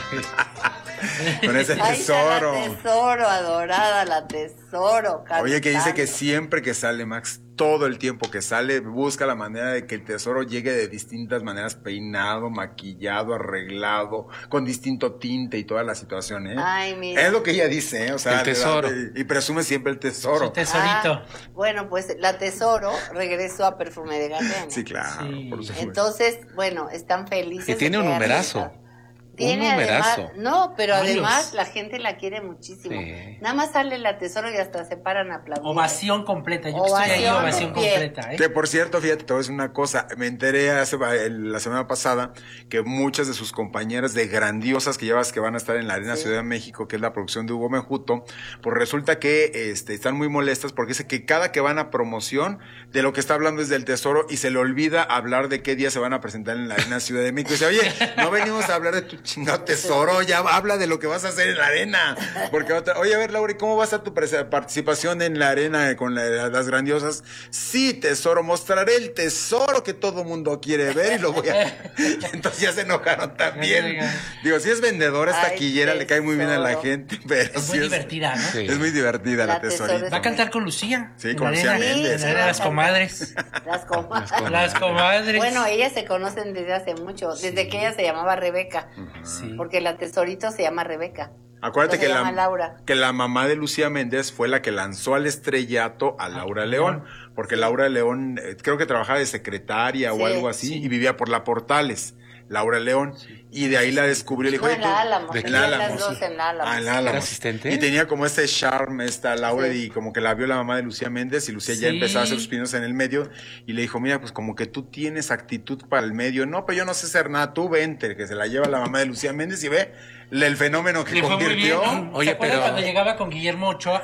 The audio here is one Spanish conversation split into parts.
Con ese Ahí está tesoro. la tesoro, adorada, la tesoro. Oye, que dice que cantando. siempre que sale Max, todo el tiempo que sale, busca la manera de que el tesoro llegue de distintas maneras, peinado, maquillado, arreglado, con distinto tinte y toda la situación, ¿eh? Ay, mira. Es lo que ella dice, ¿eh? O sea, El tesoro. y presume siempre el tesoro. Su tesorito. Bueno, pues la tesoro regresó a Perfume de Gardenia. Sí, claro, Sí. por supuesto. Entonces, bueno, están felices. Y tiene de un que haya numerazo. regresado. Tiene Un numerazo. además, no, pero Varios. además la gente la quiere muchísimo. Sí. Nada más sale la tesoro y hasta se paran a aplaudir. Ovación completa. Yo que estoy ahí, Ovación ovación de pie. completa, ¿eh? Que por cierto, fíjate, te voy a decir una cosa, me enteré la semana pasada que muchas de sus compañeras de Grandiosas que llevas que van a estar en la Arena Sí. Ciudad de México, que es la producción de Hugo Menjuto, pues resulta que están muy molestas porque dice que cada que van a promoción de lo que está hablando es del tesoro y se le olvida hablar de qué día se van a presentar en la Arena Ciudad de México. Y dice, oye, no venimos a hablar de tu chingado tesoro, ya habla de lo que vas a hacer en la arena. Porque oye, a ver, Laura, ¿y cómo va a estar tu participación en la arena con las Grandiosas? Sí, tesoro, mostraré el tesoro que todo mundo quiere ver y lo voy a... Y entonces ya se enojaron también. Digo, si es vendedora, es Ay, taquillera, le cae muy bien a la tesoro. gente, pero Es sí muy divertida, ¿no? Sí. Es muy divertida la La tesoro tesorita. Va a cantar con Lucía. Sí, en con la Lucía arena, Méndez. en la arena de las comadres. Las comadres. Las comadres. Bueno, ellas se conocen desde hace mucho, desde que ella se llamaba Rebeca. Sí. Porque la tesorito se llama Rebeca. Acuérdate No se que llama Laura. que la mamá de Lucía Méndez fue la que lanzó al estrellato a Laura León, porque Laura León creo que trabajaba de secretaria Sí, o algo así sí. y vivía por la Portales, Laura León, y de ahí la descubrió, le dijo, No, "Oye, en la tú-" Álamo. en En la las Álamo, dos sí. en la Álamo. Ah, en la Álamo. ¿Era asistente? Y tenía como ese charme esta Laura Sí. y como que la vio la mamá de Lucía Méndez y Lucía ya Sí. empezaba a hacer sus pinos en el medio y le dijo, mira, pues como que tú tienes actitud para el medio. No, pero yo no sé hacer nada, tú vente, que se la lleva la mamá de Lucía Méndez y ve el fenómeno que Le fue muy convirtió. bien. Oye, ¿Se acuerdan pero- cuando llegaba con Guillermo Ochoa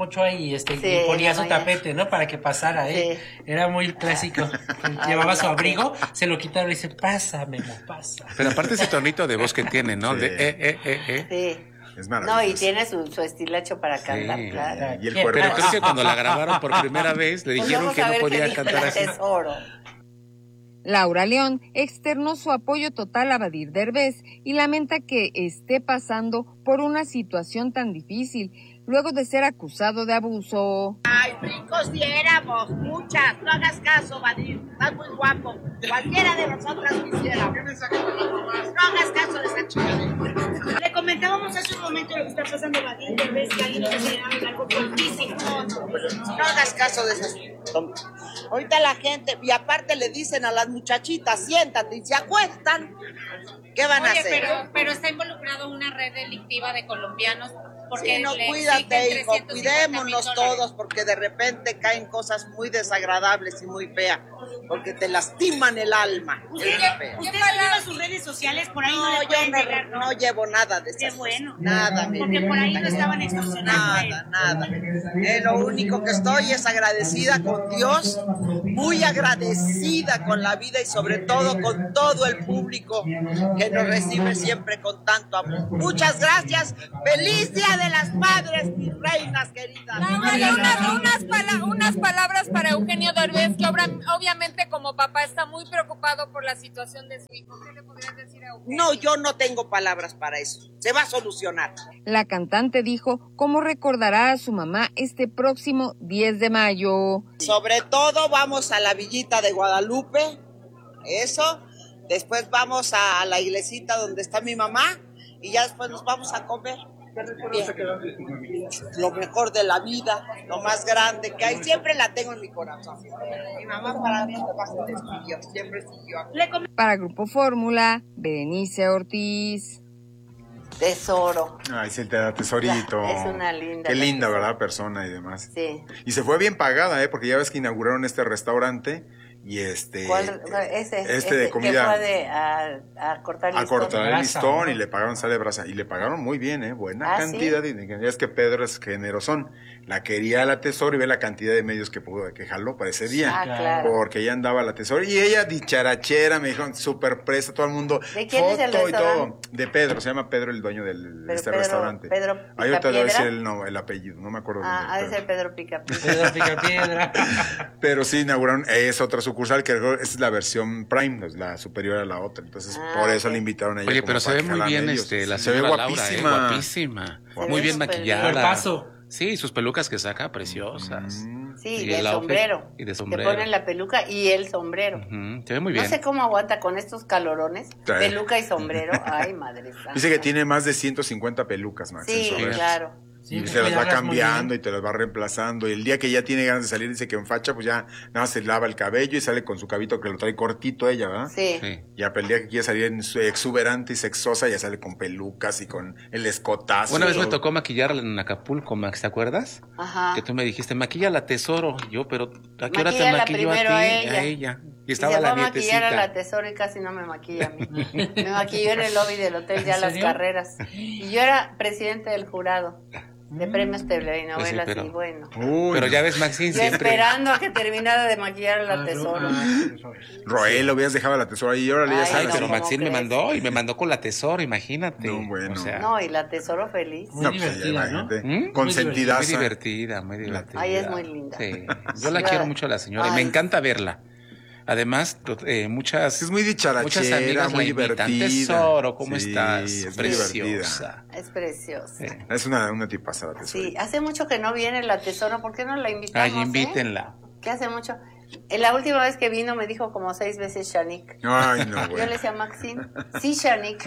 y Sí, y ponía su vaya. tapete, ¿no? Para que pasara, ¿eh? Sí. Era muy clásico. Llevaba su abrigo, se lo quitaba y dice, pasa, Memo, pasa. Pero aparte ese tonito de voz que tiene, ¿no? Sí. De Sí. Es No, maravilloso. y tiene su estilacho para cantar, Sí. claro. Y el Pero cuerpo. Pero creo que cuando la grabaron por primera vez le Pues dijeron vamos que a no ver qué podía dice cantar la así. tesoro. Laura León externó su apoyo total a Badir Derbez y lamenta que esté pasando por una situación tan difícil luego de ser acusado de abuso. Ay, ricos diéramos, muchas. No hagas caso, Badir. Estás muy guapo. Cualquiera de nosotras quisiera. No hagas caso de esa chica. Le comentábamos hace un momento lo que está pasando Badir Derbez, que alguien nos ha generado algo fuertísimo. No hagas caso de esas. Ahorita la gente, y aparte le dicen a las muchachitas, siéntate, y se acuestan. ¿Qué van a Oye, hacer? pero está involucrado una red delictiva de colombianos porque Sí, no, le cuídate, exigen hijo, 350,000 cuidémonos dólares. todos, porque de repente caen cosas muy desagradables y muy feas, porque te lastiman el alma. ¿Usted Es feo. lleva sus redes sociales? Por ahí no, No, le yo pueden no, llegar, ¿no? no llevo nada de eso. Qué bueno. Nada, mi Porque vida. por ahí lo estaban extorsionando. Nada. Lo único que estoy es agradecida con Dios, muy agradecida con la vida y sobre todo con todo el público que nos recibe siempre con tanto amor. Muchas gracias. Feliz Día de las Madres, mis reinas queridas. Unas palabras para Eugenio Derbez, que obviamente como papá está muy preocupado por la situación de su hijo. ¿Qué le podrías decir a Eugenio? No, yo no tengo palabras para eso. Se va a solucionar. La cantante dijo cómo recordará a su mamá este próximo 10 de mayo. Sobre todo vamos a la Villita de Guadalupe, eso. Después vamos a la iglesita donde está mi mamá y ya después nos vamos a comer. Bien. Lo mejor de la vida, lo más grande que hay, siempre la tengo en mi corazón. Mi mamá para mí siempre siguió. Para Grupo Fórmula, Berenice Ortiz. Tesoro. Ay, sí, te da tesorito. Es una linda. Qué la linda, tesoro. ¿verdad? Persona y demás. Sí. Y se fue bien pagada, porque ya ves que inauguraron este restaurante y ¿Cuál? Ese de comida. Que fue a cortar A listón. cortar el Brasa, listón ¿no? y le pagaron sale de brasa. Y le pagaron muy bien, buena Ah, cantidad de dinero. Ya es que Pedro es generosón. La quería la tesoro y ve la cantidad de medios que jaló para ese día. Ah, claro. Porque ella andaba la tesoro. Y ella, dicharachera, me dijeron, súper presa, todo el mundo. ¿De quién es el foto y restaurante? todo. De Pedro, se llama Pedro el dueño de Pero este Pedro- restaurante. Pedro Ahí ahorita te voy a decir Picapiedra. el apellido, no me acuerdo. Ah, bien, ha de pero- ser Pedro Picapiedra. Pedro Picapiedra. Pero sí inauguraron, es otra sucursal, que es la versión Prime, es la superior a la otra. Entonces, Por eso ok. le invitaron a ella. Oye, como pero se para ve que muy jalan bien ellos. la Se ve señora Laura, guapísima. guapísima. Se Muy ve bien súper maquillada. Cuerpazo. Sí, sus pelucas que saca, preciosas. Sí, Y y el outfit, sombrero. y de Te sombrero. ponen la peluca y el sombrero. Se ve muy bien. No sé cómo aguanta con estos calorones. Sí. Peluca y sombrero. Ay, madre santa. Dice que tiene más de 150 pelucas, Max. en Sí, su haber. claro. Sí, Y que se las va cuidarlas muy cambiando bien. y te las va reemplazando. Y el día que ya tiene ganas de salir, dice que en facha, pues ya nada más se lava el cabello y sale con su cabito que lo trae cortito ella, ¿verdad? Sí. Sí. Ya, pero el día que quiere salir en su exuberante y sexosa, ya sale con pelucas y con el escotazo. Una y vez me todo. tocó maquillarla en Acapulco, Max, ¿te acuerdas? Ajá. Que tú me dijiste, maquilla Tesoro. Y yo, pero ¿a qué hora te Maquíllala maquillo a ti? primero a ella. Y Y estaba se la va a maquillar a la nietecita. Tesoro y casi no me maquilla a mí. Me maquilló en el lobby del hotel ya ¿En las serio? carreras. Y yo era presidente del jurado de premios telenovelas Pues sí, pero- y bueno. Uy, Pero no. ya ves, Maxine, Yo siempre. esperando a que terminara de maquillar a la Tesoro. Roel, lo hubieras dejado a la tesora y órale, ya Ay, Ay, sabes. pero ¿cómo Maxine me crees? mandó y me mandó con la Tesoro, imagínate. No, bueno. O sea, No, y la Tesoro feliz. Muy No, pues, ya divertida, ¿no? imagínate. ¿Mm? Consentidaza. muy divertida, muy divertida. Ay, es muy linda. Sí. Yo la Sí, quiero la- mucho a la señora y me Ay. encanta verla. Además, muchas Es muy dicharachera, muchas amigas muy la invitan. divertida. Tesoro, ¿cómo Sí, estás? es muy Preciosa. Es preciosa. Sí. Es una tipaza la tesora. Sí, hace mucho que no viene la Tesoro. ¿Por qué no la invitamos? Ay, invítenla. Que hace mucho. La última vez que vino me dijo como 6 veces Shanik. Ay, no, Yo le güey. decía Maxine, sí, Shanik.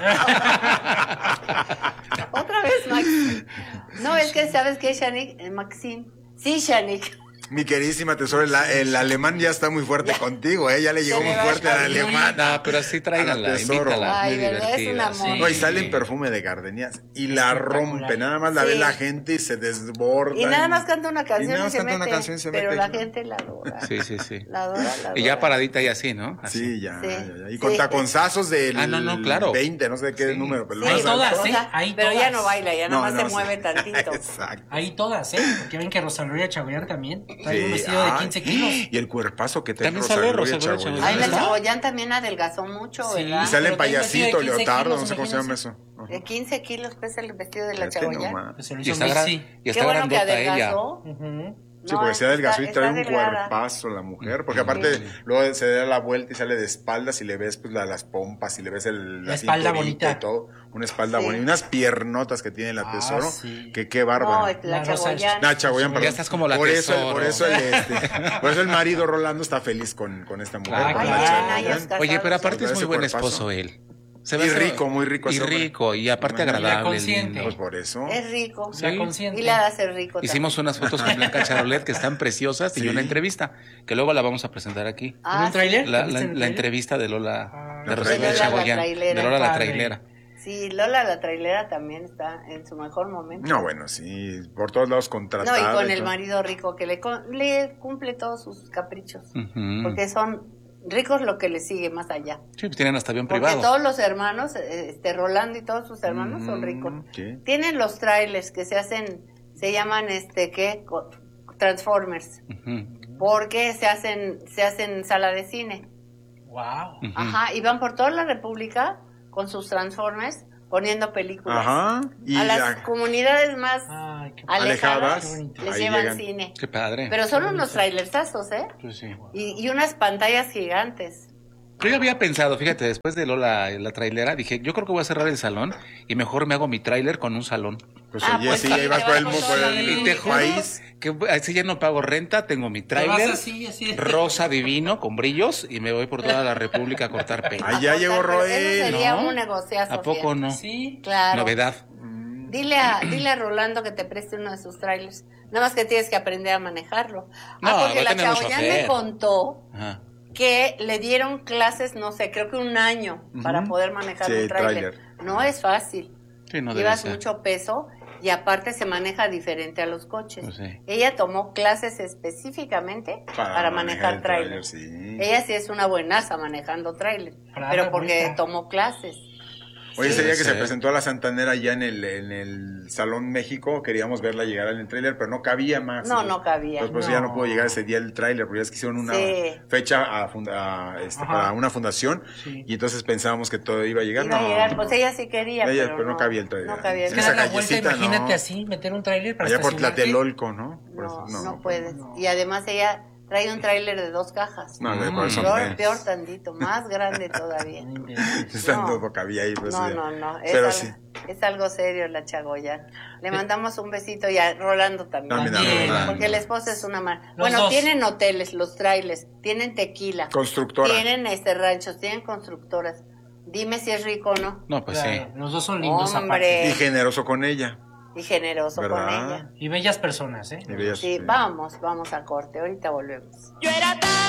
Otra vez Maxine. No, es que ¿sabes qué, Shanik? Maxine. Sí, Shanik. Mi queridísima tesora, el alemán ya está muy fuerte contigo, ¿eh? Ya le llegó Se muy le va fuerte al a- alemán. No, pero sí A tráiganla, la Tesoro. invítala. Ay, muy ¿verdad? Es un divertida. amor. Sí. No, y sale en perfume de gardenias y la Espectacular. rompe. Nada más la ve Sí. la gente y se desborda. Y nada más canta una canción nada y más se canta mete. una canción y se pero mete. la gente la adora. Sí, sí, sí. La adora, la adora. Y ya paradita y así, ¿no? Así. Sí, ya, Sí. ya, ya. Y Sí. con taconzazos del Ah, no, claro. 20, no sé qué Sí. número, pero lo Sí, Ahí más todas, alto. O ¿eh? sea, Ahí pero ya todas. no baila, ya nada más se sí. mueve tantito. Exacto. Ahí todas, ¿eh? Porque ven que Rosa Gloria Chagoyán también trae un Sí, vestido de ay, 15 kilos. Y el cuerpazo que tiene También sale Rosa Gloria Chagoyán. Chagoyán. Ay, la ¿no? Chagoyán también adelgazó mucho, Sí. ¿verdad? Y sale en Pero trae un vestido payasito, de 15 leotardo, kilos, no sé cómo se llama imagínense. eso. De 15 kilos pesa el vestido de la Fíjate Chagoyán. nomás. Pues se lo Y hizo está, Missy. y Qué está bueno que grandota ella. adelgazó. Ujú. Sí, No, porque se adelgazó y está trae un delgada. cuerpazo la mujer. Porque aparte, luego se da la vuelta y sale de espaldas y le ves pues las pompas y le ves La espalda cinturita bonita. y todo. Una espalda Sí. bonita. Y unas piernotas que tiene la Ah, tesoro. sí. Que qué No, bárbaro. la La Rosa- Chagoyán. Ah, Chagoyán, perdón. Ya estás como la por eso, Tesoro. por eso por eso el marido Rolando está feliz con esta mujer. Ah, con la claro. Chagoyán. Ellos casados, Oye, pero aparte Con es muy ese buen cuerpazo. esposo él. Se Y ve rico, muy rico Y ese hombre. rico, y aparte Imagínate. agradable, consciente. lindo. Pues por eso. Es rico. Sí. La consciente. Y le da ser rico. Hicimos unas fotos con Blanca Charolet que están preciosas y Sí. una entrevista que luego la vamos a presentar aquí. ¿En Ah, un tráiler? La, ¿Viste la- en el la tráiler? entrevista de Lola, Ah, de de Rosalía Lola la Chagoyán, trailera. de Lola la Padre. trailera. Sí, Lola la trailera también está en su mejor momento. No, bueno, sí. Por todos lados contratada. No, y con y el todo. marido rico que le cumple todos sus caprichos. Ujú. Porque son ricos lo que le sigue más allá. Sí, pues tienen hasta avión Porque privado. todos los hermanos, Rolando y todos sus hermanos son ricos. Sí. Tienen los trailers que se llaman Transformers, Ujú, porque se hacen sala de cine. Wow. ujú. Ajá, y van por toda la República con sus Transformers poniendo películas. Ajá. Y A las la- comunidades más Ay, qué alejadas alejadas, les ahí llevan llegan. cine. Qué padre. Pero son unos trailersazos, ¿eh? Pues sí. Y unas pantallas gigantes. Yo ya había pensado, fíjate, después de Lola, la trailera, dije, yo creo que voy a cerrar el salón y mejor me hago mi trailer con un salón. Pues Ah, oye, pues sí, sí, ahí vas te por vas el, por por toda la el Y te juro país. que así ya no pago renta, tengo mi Te vas trailer así. rosa divino con brillos y me voy por toda la República a cortar pelo. Ahí ya llegó Eso Roel. sería ¿no? un negociazo. ¿A poco fíjate. no? Sí. Claro. Novedad. Dile a Rolando que te preste uno de sus trailers. Nada más que tienes que aprender a manejarlo. No, Porque va a la tener un Chagoyán chofer. me contó Ajá. que le dieron clases, no sé, creo que un año para poder manejar Sí, un tráiler. tráiler. No es fácil. Sí, no debe Llevas ser. mucho peso y aparte se maneja diferente a los coches. Pues sí. Ella tomó clases específicamente para manejar el tráiler. sí. Ella sí es una buenaza manejando tráiler, Claro, pero porque bonita. tomó clases. Oye, ese Sí, día que sí. se presentó a la Santanera ya en el Salón México, queríamos verla llegar en el tráiler, pero no cabía más. No, no cabía. Pues ya no pudo llegar ese día el tráiler, porque ya es que hicieron una Sí. fecha para una fundación, Sí. y entonces pensábamos que todo iba a llegar. Iba a no, llegar, pues ella sí quería, Ella, pero, pero no cabía el tráiler. No cabía Es el que esa dar la vuelta, callecita, imagínate no. así, meter un tráiler para Allá por estacionarte. Tlatelolco, ¿no? Por No, eso, no puedes. Y además ella trae un tráiler de 2 cajas. No, por eso Peor tantito, más grande todavía. Tanto cabía ahí, pues. No. Pero sí. Es algo serio la Chagoya. Le mandamos un besito y a Rolando también. Rolando. Porque la esposa es una mar. Los Bueno, dos. tienen hoteles, los trailers, tienen tequila. Constructora. Tienen ranchos, tienen constructoras. Dime si es rico o no. No, pues Claro, los dos son lindos Hombre. aparte. Y generoso con ella. Y generoso con ¿Verdad? ella. Y bellas personas, ¿eh? Y bellas, Sí, sí. vamos a corte. Ahorita volvemos. Yo era tan